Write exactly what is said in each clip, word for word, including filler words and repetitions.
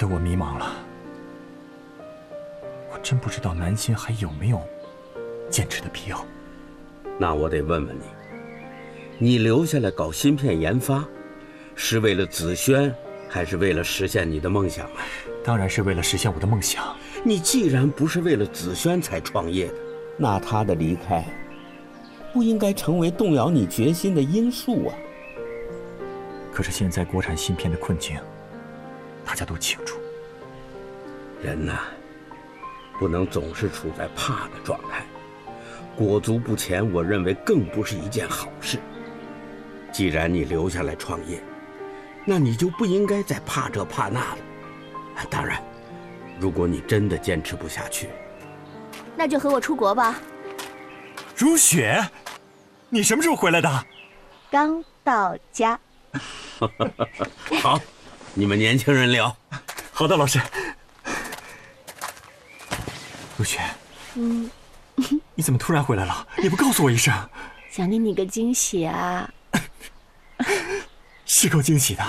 得我迷茫了，我真不知道南心还有没有坚持的必要。 那我得问问你，你留下来搞芯片研发，是为了子轩，还是为了实现你的梦想啊？ 当然是为了实现我的梦想。 你既然不是为了子轩才创业的，那他的离开不应该成为动摇你决心的因素啊。 可是现在国产芯片的困境，大家都清楚。 人呐，不能总是处在怕的状态，裹足不前，我认为更不是一件好事。既然你留下来创业，那你就不应该再怕这怕那了。当然，如果你真的坚持不下去， 那就和我出国吧。 如雪，你什么时候回来的？ 刚到家。 好，你们年轻人聊。 好的，老师。如雪， 嗯， 你怎么突然回来了？你不告诉我一声？ 想给你个惊喜啊。 是够惊喜的。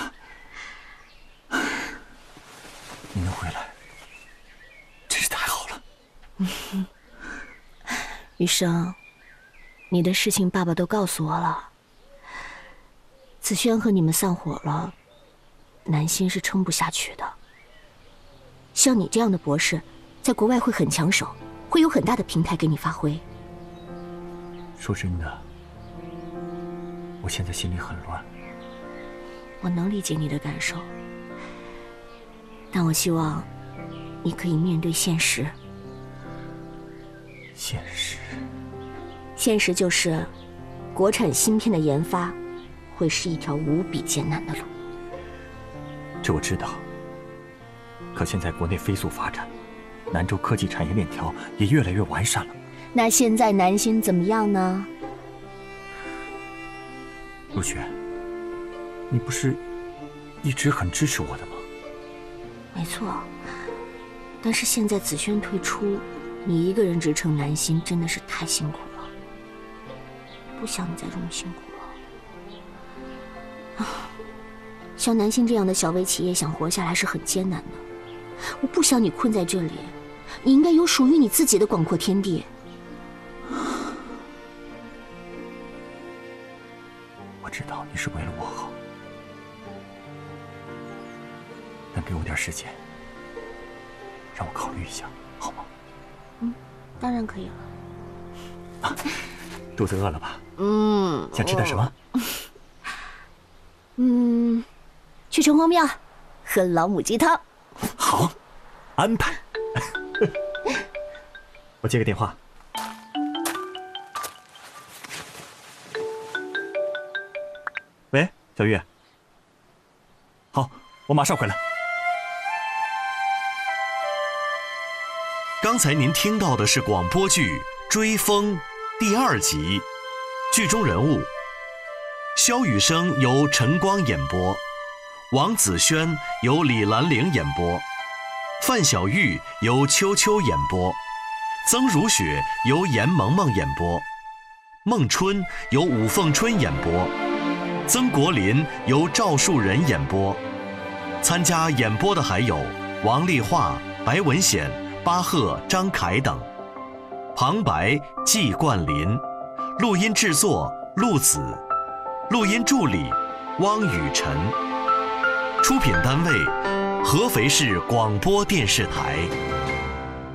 你能回来，真是太好了。 余生，你的事情爸爸都告诉我了。子轩和你们散伙了，南心是撑不下去的。像你这样的博士，在国外会很抢手，会有很大的平台给你发挥。 说真的，我现在心里很乱。 我能理解你的感受，但我希望你可以面对现实。 现实？ 现实就是，国产芯片的研发会是一条无比艰难的路。 这我知道。可现在国内飞速发展，南州科技产业链条也越来越完善了。 那现在南心怎么样呢？ 如雪，你不是一直很支持我的吗？ 没错，但是现在子轩退出，你一个人支撑南心真的是太辛苦了，不想你再这么辛苦了。啊，像南心这样的小微企业想活下来是很艰难的，我不想你困在这里，你应该有属于你自己的广阔天地。 我知道你是为了我好，能给我点时间，让我考虑一下，好吗？ 嗯，当然可以了。 啊，肚子饿了吧？ 嗯。 想吃点什么？ 嗯，去城隍庙喝老母鸡汤。 好，安排。我接个电话。喂，小玉。好，我马上回来。 刚才您听到的是广播剧《追风》第二集，剧中人物萧雨生由陈光演播，王子轩由李兰玲演播，范小玉由秋秋演播，曾如雪由严萌萌演播，孟春由武凤春演播，曾国林由赵树人演播。参加演播的还有王丽华、白文显、巴赫、张凯等。旁白季冠霖，录音制作陆子，录音助理汪雨晨。出品单位合肥市广播电视台。